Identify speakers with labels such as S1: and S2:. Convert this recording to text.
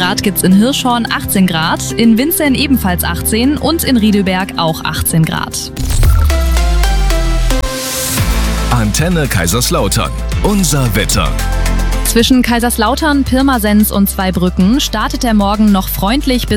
S1: Grad gibt's in Hirschhorn 18 Grad, in Winzern ebenfalls 18 und in Riedelberg auch 18 Grad.
S2: Antenne Kaiserslautern. Unser Wetter.
S1: Zwischen Kaiserslautern, Pirmasens und Zweibrücken startet der Morgen noch freundlich bis